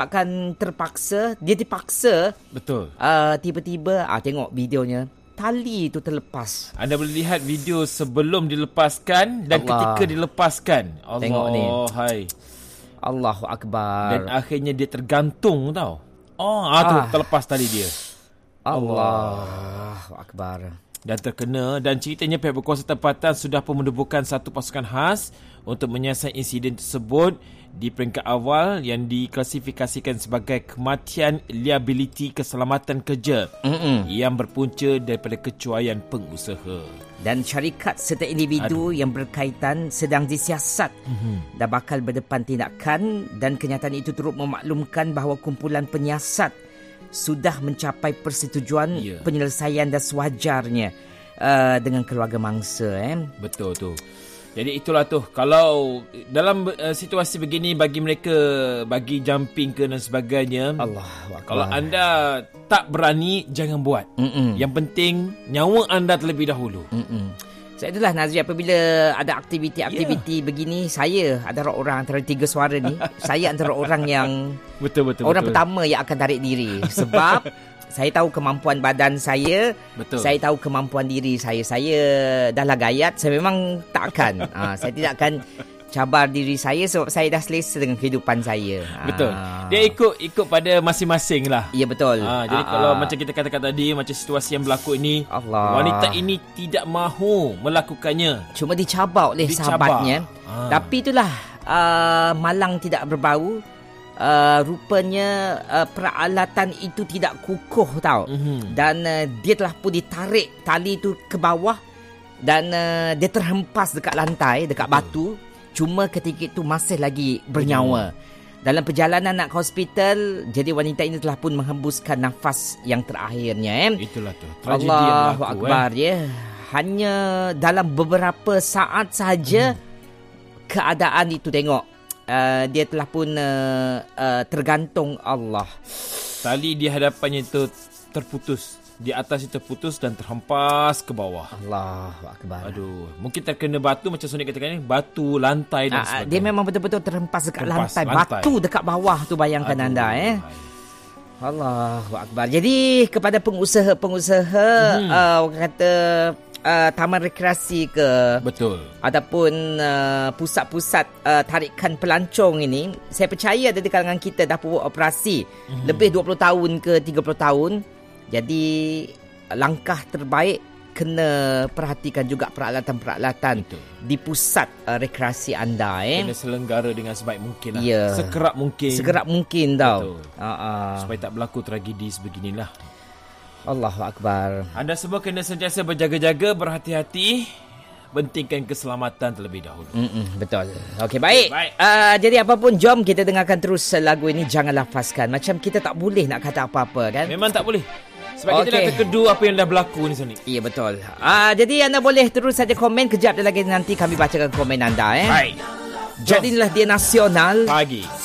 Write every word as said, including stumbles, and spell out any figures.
akan terpaksa, dia dipaksa. Betul. Uh, tiba-tiba, ah tengok videonya, tali itu terlepas. Anda boleh lihat video sebelum dilepaskan dan Allah. ketika dilepaskan. Allah, Tengok ni. hai. Allahu Akbar. Dan akhirnya dia tergantung tau. Oh, ah, tu Ah. terlepas tali dia. Allahu Akbar. Dan terkena, dan ceritanya pihak berkuasa tempatan sudah pun menubuhkan satu pasukan khas untuk menyiasat insiden tersebut di peringkat awal yang diklasifikasikan sebagai kematian liabiliti keselamatan kerja Mm-mm. yang berpunca daripada kecuaian pengusaha. Dan syarikat serta individu Aduh. yang berkaitan sedang disiasat mm-hmm. dan bakal berdepan tindakan, dan kenyataan itu turut memaklumkan bahawa kumpulan penyiasat sudah mencapai persetujuan yeah. penyelesaian dan sewajarnya uh, dengan keluarga mangsa. Eh? Betul tu. Jadi itulah tu, kalau dalam uh, situasi begini bagi mereka bagi jumping ke dan sebagainya, Allah, kalau anda tak berani jangan buat. Mm-mm. Yang penting nyawa anda terlebih dahulu. Mm-mm. So itulah Nazri, apabila ada aktiviti-aktiviti yeah. begini, saya antara orang antara tiga suara ni, saya antara orang yang betul betul orang betul. pertama yang akan tarik diri sebab saya tahu kemampuan badan saya. Betul. Saya tahu kemampuan diri saya. Saya dah lah gayat. Saya memang tak akan. ha, saya tidak akan cabar diri saya sebab saya dah selesa dengan kehidupan saya. Betul. Ha. Dia ikut ikut pada masing-masing lah. Ya, betul. Ha, jadi ha, kalau ha. macam kita katakan tadi, macam situasi yang berlaku ini, Allah. wanita ini tidak mahu melakukannya. Cuma dicabar oleh dicabar. sahabatnya. Ha. Tapi itulah, uh, malang tidak berbau. Uh, rupanya uh, peralatan itu tidak kukuh tau. Mm-hmm. Dan uh, dia telah pun ditarik tali itu ke bawah, dan uh, dia terhempas dekat lantai, dekat mm. batu. Cuma ketika itu masih lagi bernyawa. Mm. Dalam perjalanan nak ke hospital, jadi wanita ini telah pun menghembuskan nafas yang terakhirnya. Eh? Itulah tu, tragedi yang berlaku. Allahu Akbar. Eh? Ya. Hanya dalam beberapa saat sahaja mm. keadaan itu tengok. Uh, dia telah pun uh, uh, tergantung. Allah. Tali di hadapannya itu terputus. Di atas itu terputus dan terhempas ke bawah. Allahu Akbar. Aduh, mungkin terkena batu macam Sonic katakan ni, batu, lantai dan uh, sebagainya. Dia memang betul-betul terhempas dekat terhempas lantai. lantai. Batu dekat bawah tu, bayangkan Aduh, anda eh. Allahu Akbar. Jadi kepada pengusaha-pengusaha hmm. uh, orang kata Uh, taman rekreasi ke, betul, ataupun uh, pusat-pusat uh, tarikan pelancong ini, saya percaya ada di kalangan kita dah buat operasi mm-hmm. lebih dua puluh tahun ke tiga puluh tahun. Jadi langkah terbaik kena perhatikan juga peralatan-peralatan betul. Di pusat uh, rekreasi anda eh. Kena selenggara dengan sebaik mungkin lah. Yeah. Sekerap mungkin. Sekerap mungkin tau. Uh-uh. Supaya tak berlaku tragedi sebeginilah. Allahu Akbar. Anda semua kena sentiasa berjaga-jaga, berhati-hati, pentingkan keselamatan terlebih dahulu. Mm-mm, betul. Okey, baik. baik. Uh, jadi apapun, jom kita dengarkan terus lagu ini. Jangan lafazkan. Macam kita tak boleh nak kata apa-apa kan? Memang tak boleh. Sebab okay. kita nak terkedu apa yang dah berlaku ni Sonic. Ya, betul. Uh, jadi anda boleh terus saja komen. Kejap lagi nanti kami bacakan komen anda. Eh. Baik. Jadilah dia nasional. Pagi.